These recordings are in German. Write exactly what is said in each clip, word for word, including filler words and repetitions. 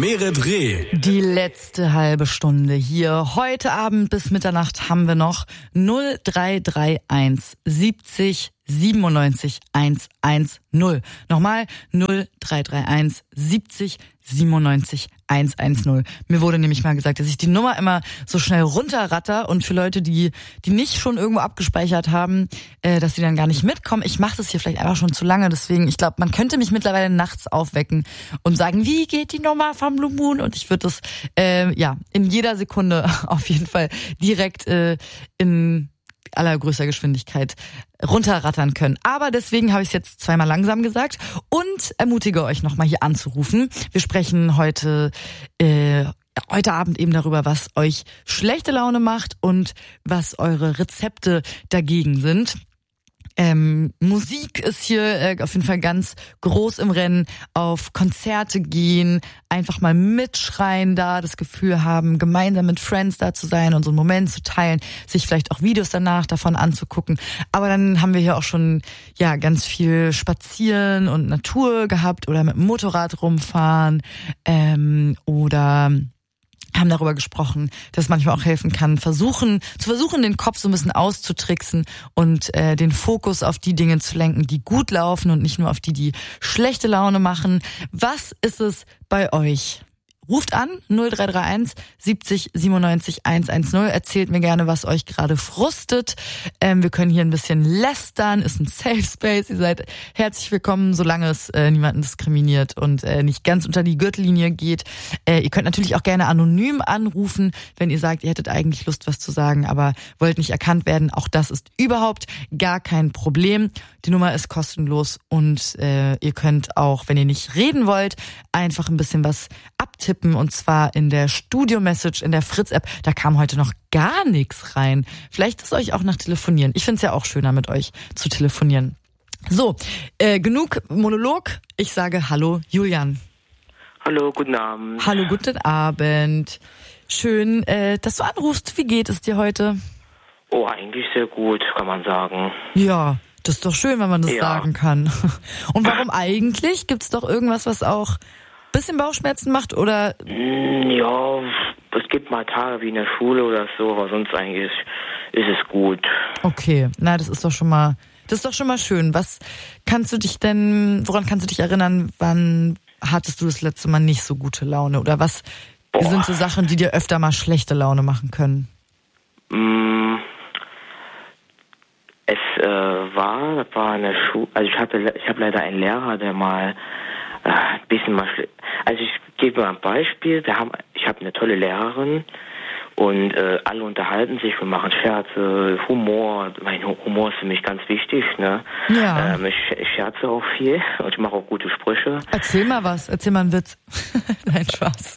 Meret Reh. Die letzte halbe Stunde hier. Heute Abend bis Mitternacht haben wir noch null drei drei eins siebzig siebenundneunzig hundertzehn. Nochmal null drei drei eins siebzig siebenundneunzig hundertzehn. Mir wurde nämlich mal gesagt, dass ich die Nummer immer so schnell runterratter und für Leute, die die nicht schon irgendwo abgespeichert haben, äh, dass die dann gar nicht mitkommen. Ich mache das hier vielleicht einfach schon zu lange, deswegen, ich glaube, man könnte mich mittlerweile nachts aufwecken und sagen, wie geht die Nummer vom Blue Moon? Und ich würde das äh, ja in jeder Sekunde auf jeden Fall direkt äh, in allergrößter Geschwindigkeit runterrattern können. Aber deswegen habe ich es jetzt zweimal langsam gesagt und ermutige euch nochmal hier anzurufen. Wir sprechen heute äh, heute Abend eben darüber, was euch schlechte Laune macht und was eure Rezepte dagegen sind. Ähm, Musik ist hier äh, auf jeden Fall ganz groß im Rennen. Auf Konzerte gehen, einfach mal mitschreien da, das Gefühl haben, gemeinsam mit Friends da zu sein und so einen Moment zu teilen, sich vielleicht auch Videos danach davon anzugucken. Aber dann haben wir hier auch schon ja ganz viel Spazieren und Natur gehabt oder mit dem Motorrad rumfahren ähm, oder haben darüber gesprochen, dass es manchmal auch helfen kann, versuchen, zu versuchen, den Kopf so ein bisschen auszutricksen und äh, den Fokus auf die Dinge zu lenken, die gut laufen und nicht nur auf die, die schlechte Laune machen. Was ist es bei euch? Ruft an, null drei drei eins siebzig siebenundneunzig hundertzehn. Erzählt mir gerne, was euch gerade frustet. Ähm, wir können hier ein bisschen lästern, ist ein Safe Space. Ihr seid herzlich willkommen, solange es äh, niemanden diskriminiert und äh, nicht ganz unter die Gürtellinie geht. Äh, ihr könnt natürlich auch gerne anonym anrufen, wenn ihr sagt, ihr hättet eigentlich Lust, was zu sagen, aber wollt nicht erkannt werden. Auch das ist überhaupt gar kein Problem. Die Nummer ist kostenlos und äh, ihr könnt auch, wenn ihr nicht reden wollt, einfach ein bisschen was abtippen und zwar in der Studio-Message in der Fritz-App. Da kam heute noch gar nichts rein. Vielleicht ist euch auch nach Telefonieren. Ich finde es ja auch schöner, mit euch zu telefonieren. So, äh, genug Monolog. Ich sage Hallo, Julian. Hallo, guten Abend. Hallo, guten Abend. Schön, äh, dass du anrufst. Wie geht es dir heute? Oh, eigentlich sehr gut, kann man sagen. Ja, das ist doch schön, wenn man das ja. sagen kann. Und warum eigentlich? Gibt's doch irgendwas, was auch ein bisschen Bauchschmerzen macht, oder? Ja, es gibt mal Tage wie in der Schule oder so, aber sonst eigentlich ist es gut. Okay, na, das ist doch schon mal, das ist doch schon mal schön. Was kannst du dich denn, woran kannst du dich erinnern, wann hattest du das letzte Mal nicht so gute Laune? Oder was Boah. sind so Sachen, die dir öfter mal schlechte Laune machen können? Mm. Es äh, war, das war in der Schule, also ich hatte, ich habe leider einen Lehrer, der mal äh, ein bisschen mal, schl- also ich gebe mal ein Beispiel, wir haben, ich habe eine tolle Lehrerin und äh, alle unterhalten sich, wir machen Scherze, Humor, mein Humor ist für mich ganz wichtig, ne? Ja. Ähm, ich, ich scherze auch viel und ich mache auch gute Sprüche. Erzähl mal was, erzähl mal einen Witz. Nein, Spaß.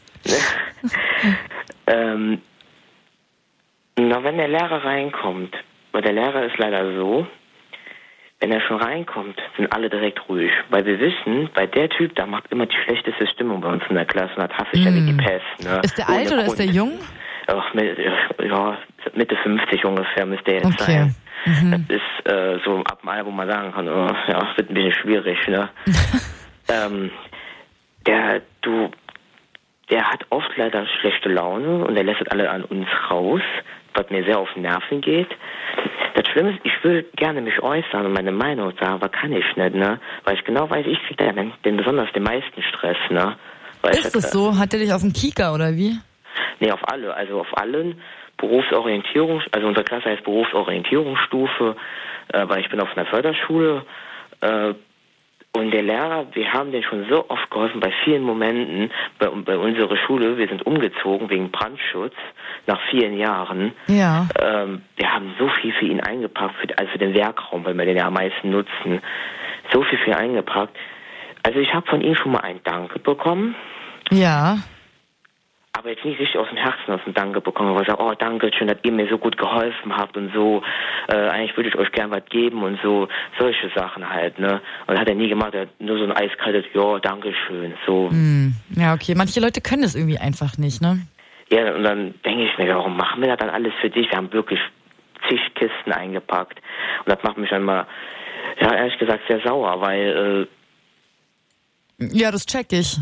ähm, na, wenn der Lehrer reinkommt, weil der Lehrer ist leider so, wenn er schon reinkommt, sind alle direkt ruhig. Weil wir wissen, bei der Typ, da macht immer die schlechteste Stimmung bei uns in der Klasse und das hasse ich mm. ja wie die Pest. Ne? Ist der alt oder Grund. ist der jung? Ach, ja, Mitte fünfzig ungefähr müsste er jetzt okay. sein. Mhm. Das ist äh, so ab dem Alter, wo man sagen kann, oh, ja, wird ein bisschen schwierig. Ne? ähm, der, du, der hat oft leider schlechte Laune und er lässt alle an uns raus, was mir sehr auf den Nerven geht. Das Schlimme ist, ich will gerne mich äußern und meine Meinung sagen, aber kann ich nicht, ne? Weil ich genau weiß, ich kriege da den, den besonders den meisten Stress, ne? Weil ist das so? Hat der dich auf dem Kieker oder wie? Nee, auf alle, also auf allen Berufsorientierung, also unsere Klasse heißt Berufsorientierungsstufe, äh, weil ich bin auf einer Förderschule, äh, und der Lehrer, wir haben den schon so oft geholfen bei vielen Momenten, bei, bei unserer Schule, wir sind umgezogen wegen Brandschutz nach vielen Jahren. Ja. Ähm, wir haben so viel für ihn eingepackt, für, also für den Werkraum, weil wir den ja am meisten nutzen. So viel für ihn eingepackt. Also ich habe von ihm schon mal ein Danke bekommen. Ja. Aber jetzt nicht richtig aus dem Herzen aus dem Danke bekommen, weil ich sage, oh, danke schön, dass ihr mir so gut geholfen habt und so, äh, eigentlich würde ich euch gern was geben und so, solche Sachen halt, ne. Und das hat er nie gemacht, er hat nur so ein eiskaltes, ja, danke schön, so. Mm, ja, okay, manche Leute können das irgendwie einfach nicht, ne. Ja, und dann denke ich mir, warum machen wir das dann alles für dich? Wir haben wirklich zig Kisten eingepackt. Und das macht mich dann mal, ja, ehrlich gesagt, sehr sauer, weil, äh Ja, das check ich.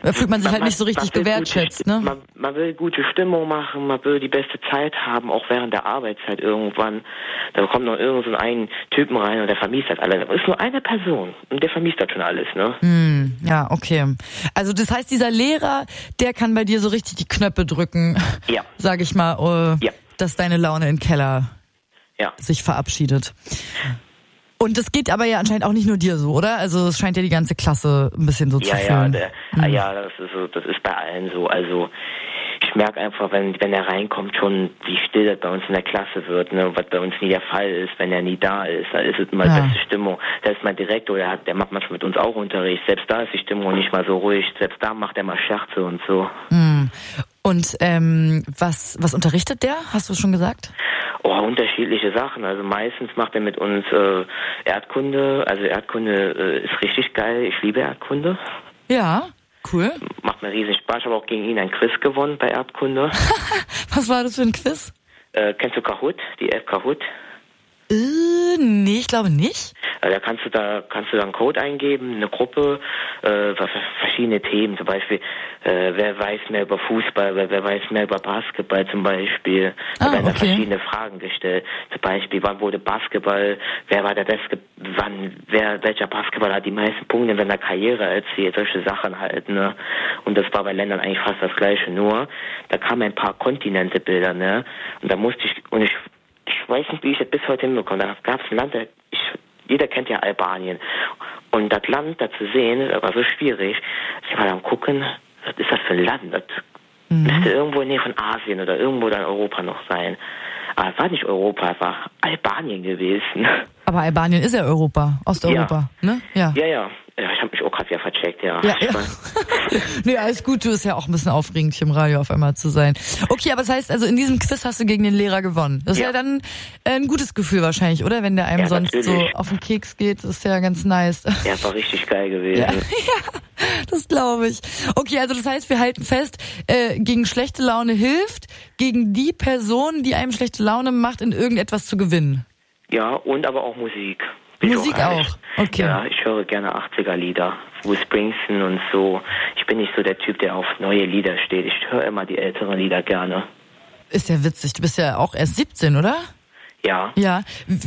Da fühlt man sich man, halt nicht so richtig gewertschätzt, gute, ne? Man, man will gute Stimmung machen, man will die beste Zeit haben, auch während der Arbeitszeit irgendwann. Da kommt noch irgend so einen Typen rein und der vermiest das alles. Das ist nur eine Person und der vermiest das schon alles, ne? Hm, ja, okay. Also das heißt, dieser Lehrer, der kann bei dir so richtig die Knöpfe drücken, ja. sag ich mal, uh, ja. dass deine Laune im Keller ja. sich verabschiedet. Und das geht aber ja anscheinend auch nicht nur dir so, oder? Also es scheint ja die ganze Klasse ein bisschen so ja, zu ja, fühlen. Der, mhm. Ja, das ist so, das ist bei allen so. Also ich merke einfach, wenn wenn er reinkommt, schon, wie still das bei uns in der Klasse wird, ne? Was bei uns nie der Fall ist, wenn er nie da ist. Da ist es immer ja. beste Stimmung. Selbst mein Direktor, der, hat, der macht manchmal mit uns auch Unterricht. Selbst da ist die Stimmung nicht mal so ruhig. Selbst da macht er mal Scherze und so. Mhm. Und ähm, was was unterrichtet der? Hast du schon gesagt? Oh, unterschiedliche Sachen. Also meistens macht er mit uns äh, Erdkunde. Also Erdkunde äh, ist richtig geil. Ich liebe Erdkunde. Ja, cool. Macht mir riesen Spaß. Ich habe auch gegen ihn ein Quiz gewonnen bei Erdkunde. Was war das für ein Quiz? Äh, kennst du Kahoot? Die App Kahoot? Äh, nee, ich glaube nicht. Also da kannst du da kannst du dann einen Code eingeben, eine Gruppe, äh, verschiedene Themen, zum Beispiel, äh, wer weiß mehr über Fußball, wer, wer weiß mehr über Basketball zum Beispiel. Da ah, werden da okay. verschiedene Fragen gestellt. Zum Beispiel, wann wurde Basketball, wer war der beste, wann, wer, welcher Basketballer hat die meisten Punkte in seiner Karriere erzielt, solche Sachen halt, ne? Und das war bei Ländern eigentlich fast das Gleiche, nur da kamen ein paar Kontinentebilder, ne? Und da musste ich, und ich Ich weiß nicht, wie ich das bis heute hinbekomme. Da gab es ein Land, ich, jeder kennt ja Albanien. Und das Land da zu sehen, das war so schwierig. Ich war dann gucken, was ist das für ein Land? Das mhm. müsste irgendwo in der Nähe von Asien oder irgendwo dann Europa noch sein. Aber es war nicht Europa, es war Albanien gewesen. Aber Albanien ist ja Europa, Osteuropa, ja. ne? Ja, ja. ja. Ja, ich habe mich auch gerade wieder vercheckt, ja. Ja, ja. Nee, alles gut, du, ist ja auch ein bisschen aufregend, hier im Radio auf einmal zu sein. Okay, aber das heißt, also in diesem Quiz hast du gegen den Lehrer gewonnen. Das ist ja, ja dann ein gutes Gefühl wahrscheinlich, oder? Wenn der einem ja, sonst natürlich. so auf den Keks geht, das ist ja ganz nice. Ja, war richtig geil gewesen. Ja, ja, das glaube ich. Okay, also das heißt, wir halten fest, äh, gegen schlechte Laune hilft, gegen die Person, die einem schlechte Laune macht, in irgendetwas zu gewinnen. Ja, und aber auch Musik. Musik auch, auch, okay. Ja, ich höre gerne achtziger-Lieder, Bruce Springsteen und so. Ich bin nicht so der Typ, der auf neue Lieder steht. Ich höre immer die älteren Lieder gerne. Ist ja witzig, du bist ja auch erst siebzehn, oder? Ja. Ja,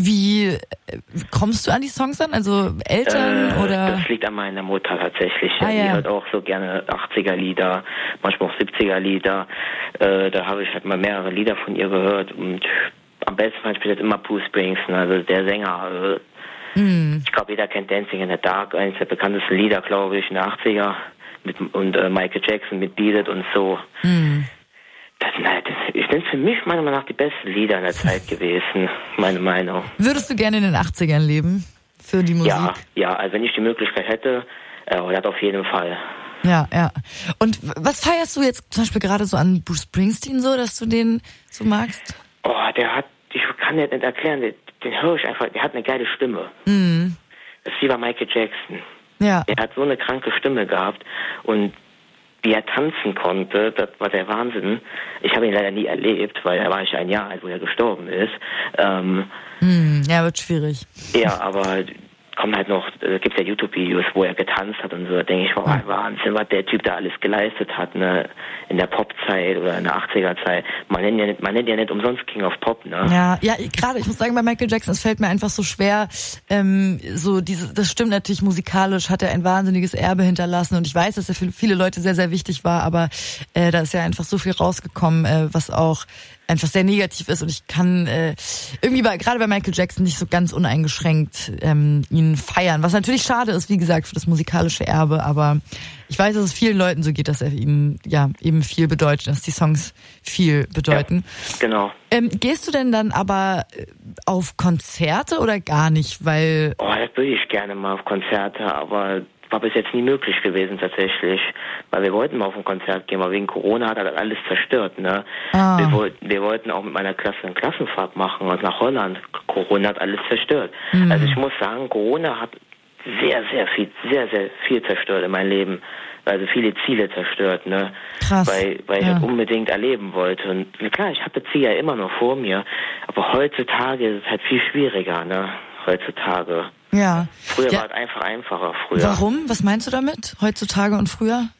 wie kommst du an die Songs an? Also Eltern äh, oder? Das liegt an meiner Mutter tatsächlich. Ah, die ja. hört auch so gerne achtziger-Lieder, manchmal auch siebziger-Lieder. Äh, da habe ich halt mal mehrere Lieder von ihr gehört und am besten fand ich bis jetzt immer Bruce Springsteen, also der Sänger. Äh, Hm. Ich glaube, jeder kennt Dancing in the Dark, eines der bekanntesten Lieder, glaube ich, in den achtziger. Mit, und äh, Michael Jackson mit Beat It und so. Hm. Das, nein, das ist für mich meiner Meinung nach die besten Lieder in der Zeit gewesen, meine Meinung. Würdest du gerne in den achtzigern leben? Für die Musik? Ja, ja, also wenn ich die Möglichkeit hätte, äh, das auf jeden Fall. Ja, ja. Und was feierst du jetzt zum Beispiel gerade so an Bruce Springsteen so, dass du den so magst? Oh, der hat, ich kann dir nicht erklären, den, den höre ich einfach, der hat eine geile Stimme. Mhm. Das ist wie bei Michael Jackson. Ja. Der hat so eine kranke Stimme gehabt und wie er tanzen konnte, das war der Wahnsinn. Ich habe ihn leider nie erlebt, weil er war ich ein Jahr alt, wo er gestorben ist. Ähm, mhm. Ja, wird schwierig. Ja, aber kommen halt noch, äh, gibt ja YouTube-Videos, wo er getanzt hat und so, da denke ich, wow, Wahnsinn, was der Typ da alles geleistet hat, ne, in der Pop-Zeit oder in der achtziger-Zeit. Man nennt ja nicht, man nennt ja nicht umsonst King of Pop, ne? Ja, ja, gerade, ich muss sagen, bei Michael Jackson, es fällt mir einfach so schwer, ähm, so diese, das stimmt natürlich, musikalisch hat er ein wahnsinniges Erbe hinterlassen und ich weiß, dass er für viele Leute sehr, sehr wichtig war, aber äh, da ist ja einfach so viel rausgekommen, äh, was auch einfach sehr negativ ist und ich kann äh, irgendwie bei, gerade bei Michael Jackson nicht so ganz uneingeschränkt ähm, ihn feiern, was natürlich schade ist, wie gesagt, für das musikalische Erbe, aber ich weiß, dass es vielen Leuten so geht, dass er ihnen ja eben viel bedeutet, dass die Songs viel bedeuten. Ja, genau. Ähm, gehst du denn dann aber auf Konzerte oder gar nicht, weil... Oh, das würde ich gerne mal auf Konzerte, aber war bis jetzt nie möglich gewesen tatsächlich, weil wir wollten mal auf ein Konzert gehen, aber wegen Corona hat er das alles zerstört, ne? Ah. Wir, woll- wir wollten auch mit meiner Klasse eine Klassenfahrt machen und nach Holland. Corona hat alles zerstört. Mhm. Also ich muss sagen, Corona hat sehr, sehr viel, sehr, sehr viel zerstört in meinem Leben. Also viele Ziele zerstört, ne? Krass. Weil, weil ich Ja. das unbedingt erleben wollte. Und klar, ich habe das Ziel ja immer noch vor mir, aber heutzutage ist es halt viel schwieriger, ne? Heutzutage. Ja. Früher ja. war es einfach einfacher, früher. Warum? Was meinst du damit? Heutzutage und früher?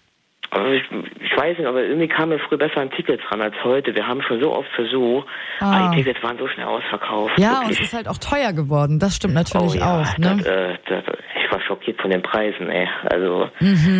Aber ich, ich weiß nicht, aber irgendwie kamen wir früher besser an Tickets ran als heute. Wir haben schon so oft versucht, ah. aber die Tickets waren so schnell ausverkauft. Ja, wirklich. Und es ist halt auch teuer geworden. Das stimmt natürlich oh, ja, auch. Ne? Das, äh, das, ich war schockiert von den Preisen, ey. Also. Mhm.